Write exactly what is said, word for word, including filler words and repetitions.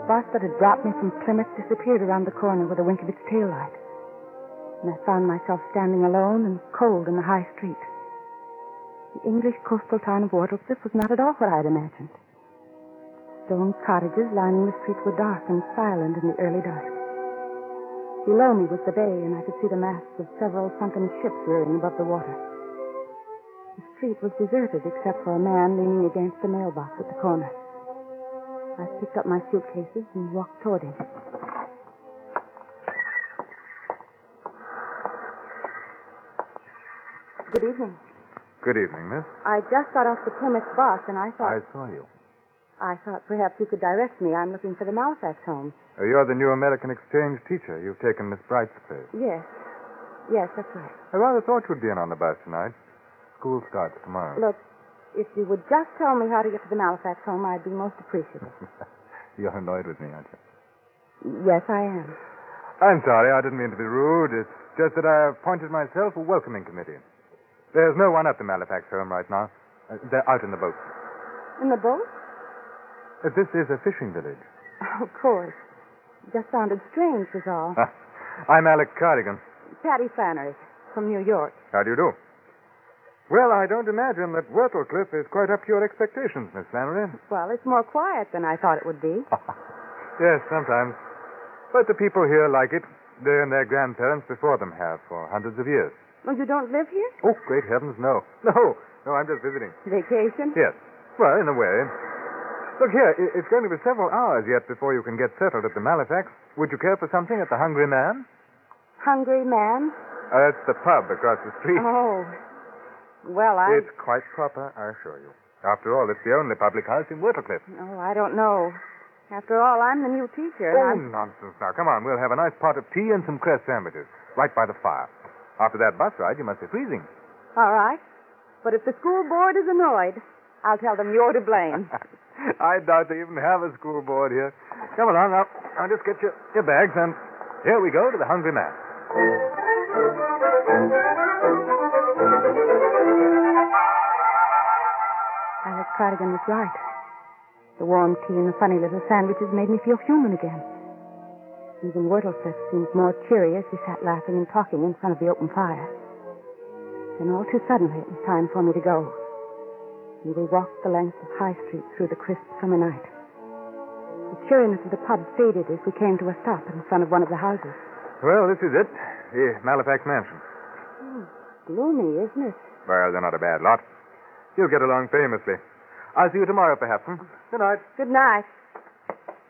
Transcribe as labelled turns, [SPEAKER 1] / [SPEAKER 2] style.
[SPEAKER 1] bus that had brought me from Plymouth disappeared around the corner with a wink of its tail light. And I found myself standing alone and cold in the high street. The English coastal town of Whortlescliff was not at all what I had imagined. Stone cottages lining the street were dark and silent in the early dusk. Below me was the bay, and I could see the masts of several sunken ships rearing above the water. The street was deserted except for a man leaning against the mailbox at the corner. I picked up my suitcases and walked toward him. Good evening.
[SPEAKER 2] Good evening, miss.
[SPEAKER 1] I just got off the Plymouth bus, and I thought...
[SPEAKER 2] I saw you.
[SPEAKER 1] I thought perhaps you could direct me. I'm looking for the Malafax home.
[SPEAKER 2] Uh, you're the new American exchange teacher. You've taken Miss Bright's place.
[SPEAKER 1] Yes. Yes, that's right.
[SPEAKER 2] I rather thought you'd be in on the bus tonight. School starts tomorrow.
[SPEAKER 1] Look, if you would just tell me how to get to the Malafax home, I'd be most appreciative.
[SPEAKER 2] You're annoyed with me, aren't you?
[SPEAKER 1] Yes, I am.
[SPEAKER 2] I'm sorry. I didn't mean to be rude. It's just that I appointed myself a welcoming committee. There's no one at the Malafax home right now. Uh, they're out in the boat.
[SPEAKER 1] In the boat?
[SPEAKER 2] Uh, this is a fishing village.
[SPEAKER 1] Of course. Just sounded strange, was all.
[SPEAKER 2] I'm Alec Cardigan.
[SPEAKER 1] Patty Flannery, from New York.
[SPEAKER 2] How do you do? Well, I don't imagine that Whortlescliff is quite up to your expectations, Miss Flannery.
[SPEAKER 1] Well, it's more quiet than I thought it would be.
[SPEAKER 2] Yes, sometimes. But the people here like it. They and their grandparents before them have for hundreds of years.
[SPEAKER 1] Well, you don't live here?
[SPEAKER 2] Oh, great heavens, no. No, no, I'm just visiting.
[SPEAKER 1] Vacation?
[SPEAKER 2] Yes. Well, in a way. Look here, it's going to be several hours yet before you can get settled at the Malafax. Would you care for something at the Hungry Man?
[SPEAKER 1] Hungry Man?
[SPEAKER 2] Uh, that's the pub across the street.
[SPEAKER 1] Oh. Well, I...
[SPEAKER 2] It's quite proper, I assure you. After all, it's the only public house in Whortlescliff.
[SPEAKER 1] Oh, I don't know. After all, I'm the new teacher.
[SPEAKER 2] Oh,
[SPEAKER 1] I'm...
[SPEAKER 2] nonsense. Now, come on. We'll have a nice pot of tea and some cress sandwiches right by the fire. After that bus ride, you must be freezing.
[SPEAKER 1] All right. But if the school board is annoyed, I'll tell them you're to blame.
[SPEAKER 2] I doubt they even have a school board here. Come along. I'll, I'll just get your, your bags, and here we go to the Hungry Man.
[SPEAKER 1] Alex Cardigan was right. The warm tea and the funny little sandwiches made me feel human again. Even Whortlescliff seemed more cheery as we sat laughing and talking in front of the open fire. Then all too suddenly it was time for me to go. And we walked the length of High Street through the crisp summer night. The cheeriness of the pub faded as we came to a stop in front of one of the houses.
[SPEAKER 2] Well, this is it. The Malafax Mansion.
[SPEAKER 1] Oh, gloomy, isn't it?
[SPEAKER 2] Well, they're not a bad lot. You'll get along famously. I'll see you tomorrow, perhaps. Hmm? Good night.
[SPEAKER 1] Good night.